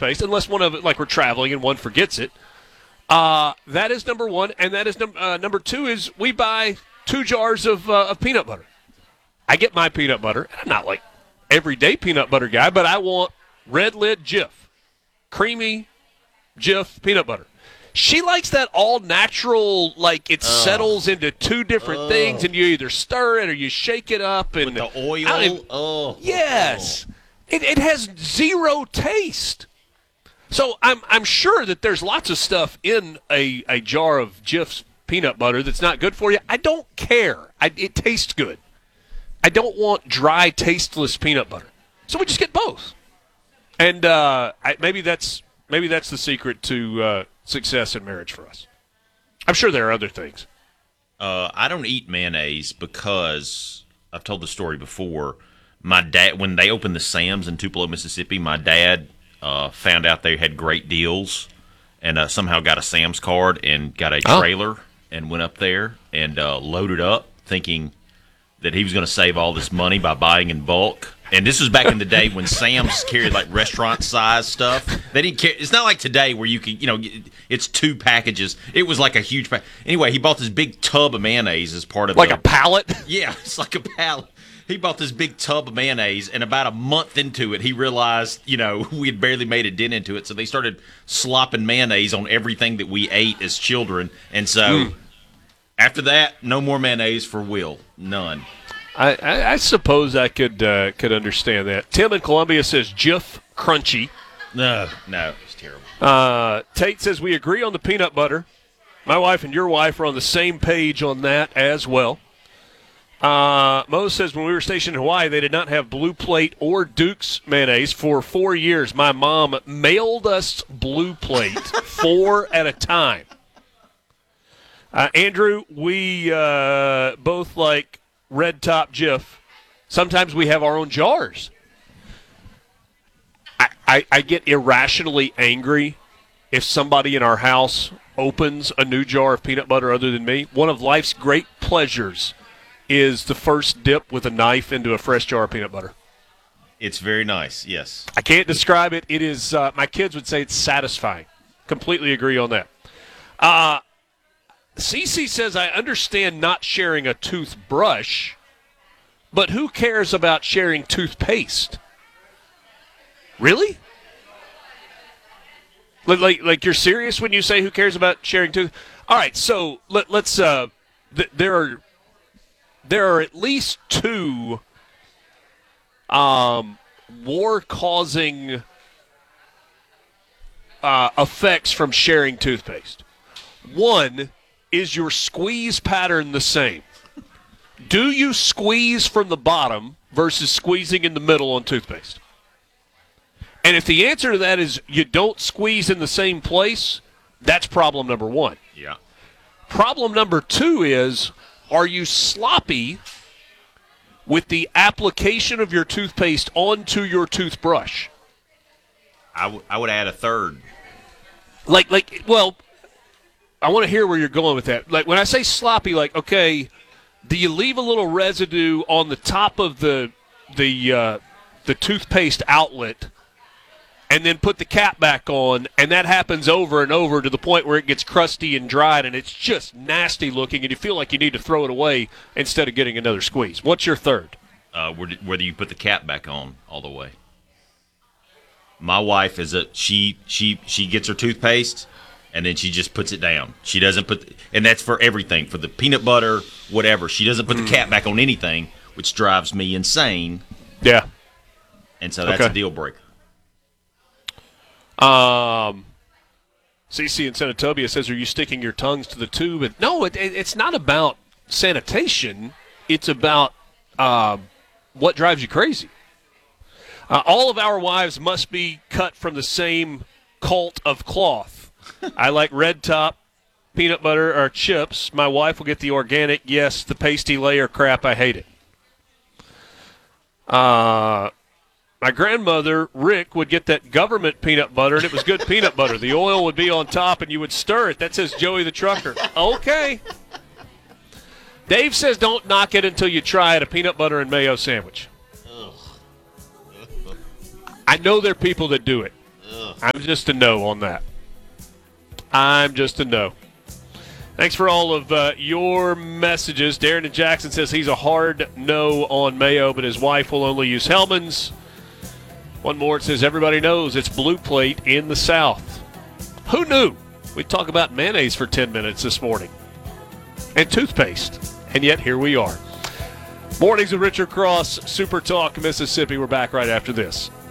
toothpaste, unless one of it, like we're traveling and one forgets it. That is number one, and that is number two is we buy 2 jars of peanut butter. I get my peanut butter, and I'm not like everyday peanut butter guy, but I want red lid Jif, creamy Jif peanut butter. She likes that all natural, like it settles into 2 different things, and you either stir it or you shake it up. And with the oil? Yes. It has 0 taste. So I'm sure that there's lots of stuff in a jar of Jif's peanut butter that's not good for you. I don't care. It tastes good. I don't want dry, tasteless peanut butter. So we just get both. And maybe that's the secret to success in marriage for us. I'm sure there are other things. I don't eat mayonnaise because I've told the story before. My dad, when they opened the Sam's in Tupelo, Mississippi, my dad found out they had great deals and somehow got a Sam's card and got a trailer and went up there and loaded up thinking that he was going to save all this money by buying in bulk. And this was back in the day when Sam's carried like restaurant size stuff. They didn't care. It's not like today where you can, it's 2 packages. It was like a huge pack. Anyway, he bought this big tub of mayonnaise as part of a pallet? Yeah, it's like a pallet. He bought this big tub of mayonnaise, and about a month into it, he realized, we had barely made a dent into it. So they started slopping mayonnaise on everything that we ate as children. And so after that, no more mayonnaise for Will. None. I suppose I could understand that. Tim in Columbia says Jif crunchy. No, it's terrible. Tate says we agree on the peanut butter. My wife and your wife are on the same page on that as well. Mo says when we were stationed in Hawaii, they did not have Blue Plate or Duke's mayonnaise for 4 years. My mom mailed us Blue Plate 4 at a time. Andrew, we both like Red Top Jif. Sometimes we have our own jars. I get irrationally angry if somebody in our house opens a new jar of peanut butter other than me. One of life's great pleasures is the first dip with a knife into a fresh jar of peanut butter. It's very nice, yes. I can't describe it. It is, my kids would say it's satisfying. Completely agree on that. Cece says, I understand not sharing a toothbrush, but who cares about sharing toothpaste? Really? Like you're serious when you say who cares about sharing tooth? All right, so let's. There are at least 2 war-causing effects from sharing toothpaste. One is your squeeze pattern the same. Do you squeeze from the bottom versus squeezing in the middle on toothpaste? And if the answer to that is you don't squeeze in the same place, that's problem number 1. Yeah. Problem number 2 is, are you sloppy with the application of your toothpaste onto your toothbrush? I would add a third. Well, I want to hear where you're going with that. Like when I say sloppy, like, okay, do you leave a little residue on the top of the toothpaste outlet and then put the cap back on, and that happens over and over to the point where it gets crusty and dried, and it's just nasty looking, and you feel like you need to throw it away instead of getting another squeeze? What's your third? Whether you put the cap back on all the way. My wife is she gets her toothpaste, and then she just puts it down. She doesn't and that's for everything, for the peanut butter, whatever. She doesn't put the cap back on anything, which drives me insane. Yeah. And so that's a deal breaker. CC in Senatobia says, are you sticking your tongues to the tube? And no, it's not about sanitation. It's about what drives you crazy. All of our wives must be cut from the same cult of cloth. I like Red Top, peanut butter, or chips. My wife will get the organic. Yes, the pasty layer crap, I hate it. My grandmother, Rick, would get that government peanut butter, and it was good peanut butter. The oil would be on top, and you would stir it. That says Joey the Trucker. Okay. Dave says don't knock it until you try it, a peanut butter and mayo sandwich. I know there are people that do it. I'm just a no on that. I'm just a no. Thanks for all of your messages. Darren in Jackson says he's a hard no on mayo, but his wife will only use Hellman's. One more, it says everybody knows it's Blue Plate in the South. Who knew? We'd talk about mayonnaise for 10 minutes this morning. And toothpaste. And yet here we are. Mornings with Richard Cross, Super Talk, Mississippi. We're back right after this.